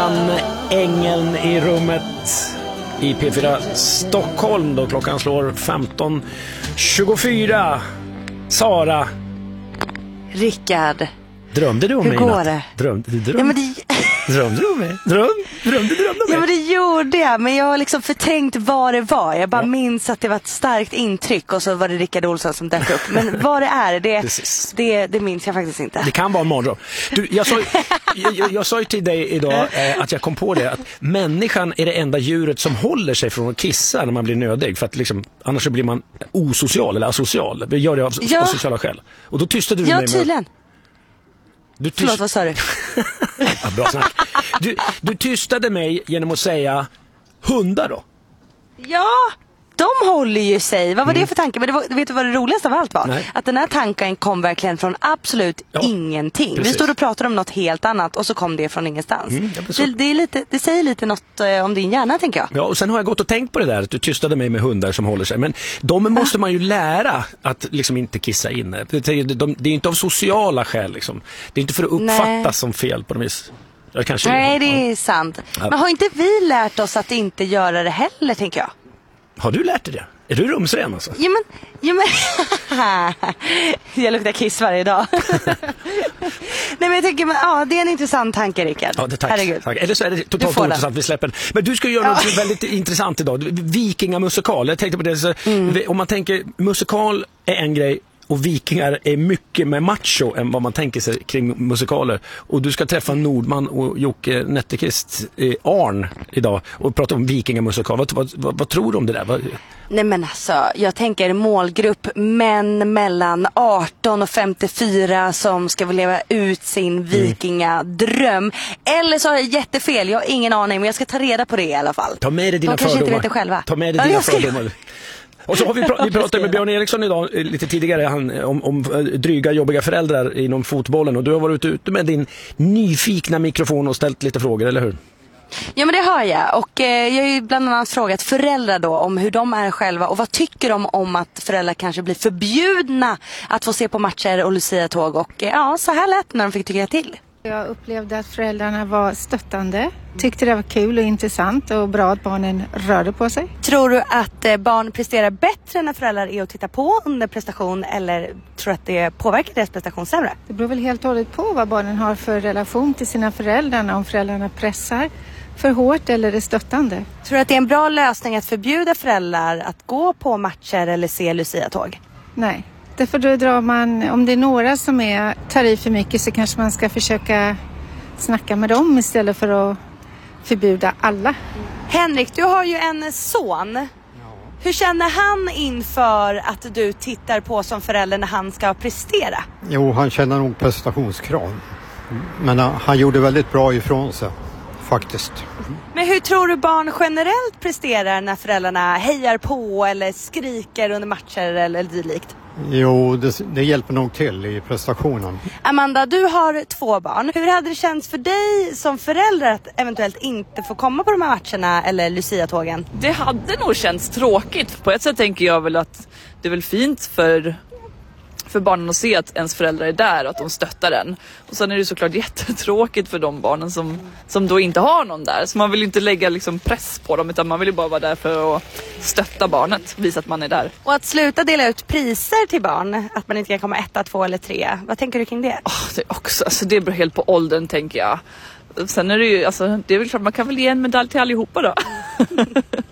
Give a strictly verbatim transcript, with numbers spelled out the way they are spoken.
Fabian Engeln i rummet i P fyra Stockholm då klockan slår femton tjugofyra. Sara. Rickard. Drömde du om Hur mig? går natt? det? Drömde du drömde? Ja, men det... Drömde du om mig? Dröm, drömde, drömde om mig? Ja, men det gjorde jag. Men jag har liksom förtänkt vad det var. Jag bara ja. minns att det var ett starkt intryck. Och så var det Rickard Olsson som dök upp. Men vad det är, det, det, det minns jag faktiskt inte. Det kan vara en morgon. Du, jag, sa, jag, jag, jag sa ju till dig idag eh, att jag kom på det. Att människan är det enda djuret som håller sig från att kissa när man blir nödig. För att liksom, annars så blir man osocial eller asocial. Det gör det av, ja. av sociala skäl. Och då tystade du ja, mig med... tydligen. Du tyst... Förlåt, vad sa du? Ja, bra snack. Du, du tystade mig genom att säga hundar då. Ja, de håller ju sig. Vad var mm. det för tanke? Men det var, vet du vad det roligaste av allt var? Nej. Att den här tanken kom verkligen från absolut ja, ingenting. Precis. Vi stod och pratade om något helt annat och så kom det från ingenstans. Mm, det, det, är lite, det säger lite något eh, om din hjärna, tänker jag. Ja, och sen har jag gått och tänkt på det där att du tystade mig med hundar som håller sig. Men de måste man ju lära att liksom inte kissa inne. Det är, de, det är inte av sociala skäl liksom. Det är inte för att uppfattas Nej. som fel på något vis. Jag kanske Nej, det är ja. sant. Ja. Men har inte vi lärt oss att inte göra det heller, tänker jag? Har du lärt dig det? Är du rumsren alltså? Ja, men... Ja, men jag luktar kiss varje dag. Nej, men jag tänker, men, ja, det är en intressant tanke, Rickard. Ja, det, tack, tack. Eller så är det totalt ointressant, vi släpper den. Men du ska göra ja. något väldigt intressant idag. Vikingamusikal. Jag tänkte på det. Så, mm. Om man tänker, musikal är en grej. Och vikingar är mycket mer macho än vad man tänker sig kring musikaler. Och du ska träffa Nordman och Jocke Netteqvist eh, Arn idag och prata om vikingamusikal. Vad, vad, vad, vad tror du om det där? Vad... Nej, men alltså, jag tänker målgrupp män mellan arton och femtiofyra som ska leva ut sin vikingadröm. Eller så har jag jättefel, jag har ingen aning, men jag ska ta reda på det i alla fall. Ta med dig dina De kanske fördomar. inte vet det själva. Ta med dig ja, dina ska... fördomar. Och så har vi, pra- vi pratat med Björn Eriksson idag lite tidigare han, om, om dryga, jobbiga föräldrar inom fotbollen. Och du har varit ute med din nyfikna mikrofon och ställt lite frågor, eller hur? Ja, men det har jag. Och eh, jag har ju bland annat frågat föräldrar då om hur de är själva. Och vad tycker de om att föräldrar kanske blir förbjudna att få se på matcher och Lucia-tåg. Och eh, ja, så här lät när de fick tycka till. Jag upplevde att föräldrarna var stöttande. Tyckte det var kul och intressant och bra att barnen rörde på sig. Tror du att barn presterar bättre när föräldrar är att titta på under prestation, eller tror du att det påverkar deras prestation sämre? Det beror väl helt och hållet på vad barnen har för relation till sina föräldrar, om föräldrarna pressar för hårt eller är stöttande. Tror du att det är en bra lösning att förbjuda föräldrar att gå på matcher eller se Lucia-tåg? Nej. Därför då drar man, om det är några som är, tar i för mycket, så kanske man ska försöka snacka med dem istället för att förbjuda alla. Henrik, du har ju en son. Ja. Hur känner han inför att du tittar på som förälder när han ska prestera? Jo, han känner nog prestationskrav. Men han gjorde väldigt bra ifrån sig, faktiskt. Men hur tror du barn generellt presterar när föräldrarna hejar på eller skriker under matcher eller dylikt? Jo, det, det hjälper nog till i prestationen. Amanda, du har två barn. Hur hade det känts för dig som förälder att eventuellt inte få komma på de här matcherna eller Lucia-tågen? Det hade nog känts tråkigt. På ett sätt tänker jag väl att det är väl fint för, för barnen att se att ens föräldrar är där och att de stöttar den. Och sen är det såklart jättetråkigt för de barnen som, som då inte har någon där. Så man vill inte lägga liksom press på dem, utan man vill ju bara vara där för att stötta barnet, visa att man är där. Och att sluta dela ut priser till barn, att man inte kan komma etta, två eller tre. Vad tänker du kring det? Oh, det, också, alltså det beror helt på åldern, tänker jag. Sen är det ju, alltså, det är väl klart, man kan väl ge en medalj till allihopa då.